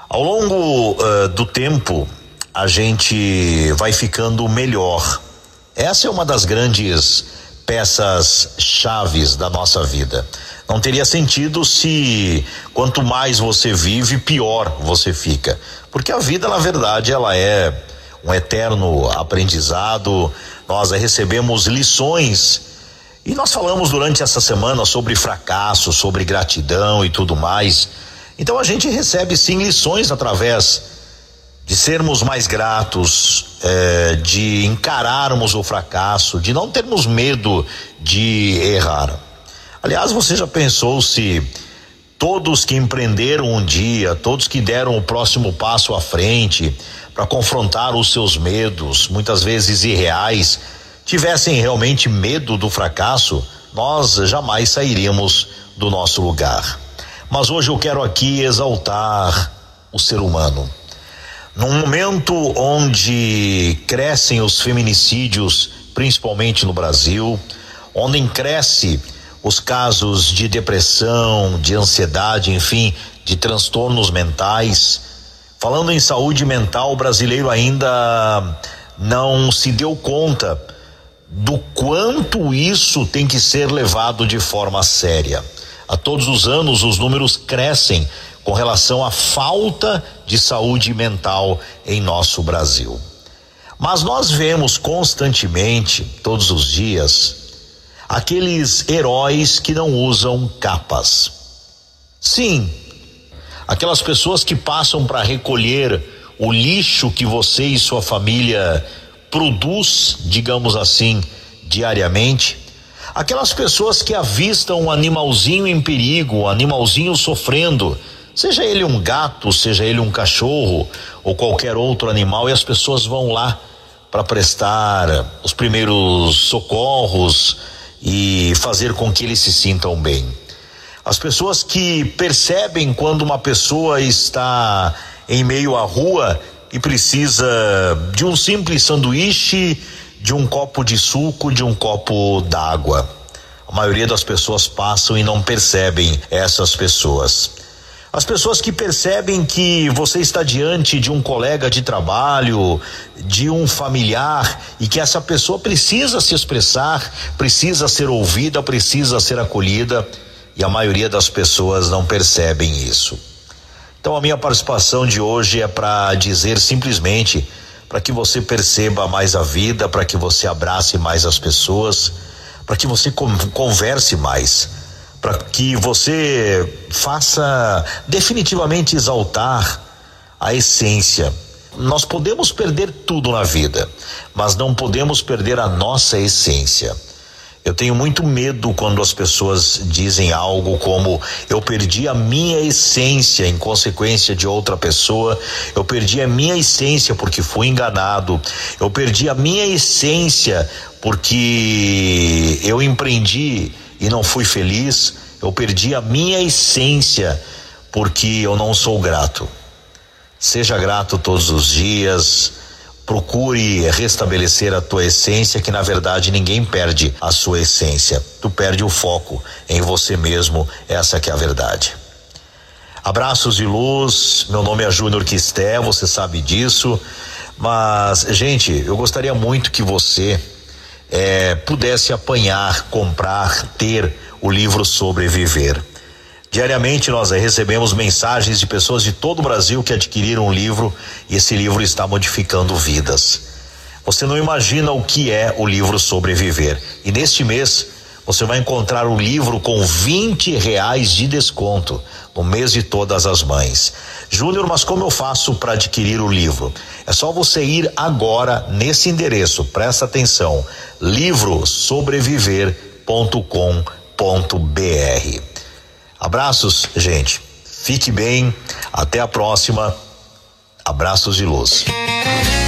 Ao longo do tempo, a gente vai ficando melhor. Essa é uma das grandes peças chaves da nossa vida. Não teria sentido se quanto mais você vive, pior você fica. Porque a vida, na verdade, ela é um eterno aprendizado. Nós recebemos lições e nós falamos durante essa semana sobre fracasso, sobre gratidão e tudo mais. Então a gente recebe sim lições através de sermos mais gratos, de encararmos o fracasso, de não termos medo de errar. Aliás, você já pensou se todos que empreenderam um dia, todos que deram o próximo passo à frente para confrontar os seus medos, muitas vezes irreais, tivessem realmente medo do fracasso, nós jamais sairíamos do nosso lugar. Mas hoje eu quero aqui exaltar o ser humano. Num momento onde crescem os feminicídios, principalmente no Brasil, onde cresce os casos de depressão, de ansiedade, enfim, de transtornos mentais. Falando em saúde mental, o brasileiro ainda não se deu conta do quanto isso tem que ser levado de forma séria. A todos os anos os números crescem com relação à falta de saúde mental em nosso Brasil. Mas nós vemos constantemente, todos os dias, aqueles heróis que não usam capas. Sim, aquelas pessoas que passam para recolher o lixo que você e sua família produz, digamos assim, diariamente. Aquelas pessoas que avistam um animalzinho em perigo, um animalzinho sofrendo, seja ele um gato, seja ele um cachorro ou qualquer outro animal, e as pessoas vão lá para prestar os primeiros socorros e fazer com que eles se sintam bem. As pessoas que percebem quando uma pessoa está em meio à rua e precisa de um simples sanduíche, de um copo de suco, de um copo d'água. A maioria das pessoas passam e não percebem essas pessoas. As pessoas que percebem que você está diante de um colega de trabalho, de um familiar, e que essa pessoa precisa se expressar, precisa ser ouvida, precisa ser acolhida, e a maioria das pessoas não percebem isso. Então a minha participação de hoje é para dizer simplesmente para que você perceba mais a vida, para que você abrace mais as pessoas, para que você converse mais, para que você faça definitivamente exaltar a essência. Nós podemos perder tudo na vida, mas não podemos perder a nossa essência. Eu tenho muito medo quando as pessoas dizem algo como: eu perdi a minha essência em consequência de outra pessoa, eu perdi a minha essência porque fui enganado, eu perdi a minha essência porque eu empreendi e não fui feliz, eu perdi a minha essência porque eu não sou grato. Seja grato todos os dias. Procure restabelecer a tua essência, que na verdade ninguém perde a sua essência. Tu perde o foco em você mesmo, essa que é a verdade. Abraços de luz, meu nome é Júnior Quisté, você sabe disso, mas gente, eu gostaria muito que você pudesse apanhar, comprar, ter o livro Sobreviver. Diariamente nós recebemos mensagens de pessoas de todo o Brasil que adquiriram o livro, e esse livro está modificando vidas. Você não imagina o que é o livro Sobreviver. E neste mês você vai encontrar o livro com R$20 de desconto no mês de Todas as Mães. Júnior, mas como eu faço para adquirir o livro? É só você ir agora nesse endereço, presta atenção, livrosobreviver.com.br. Abraços, gente. Fique bem. Até a próxima. Abraços de luz.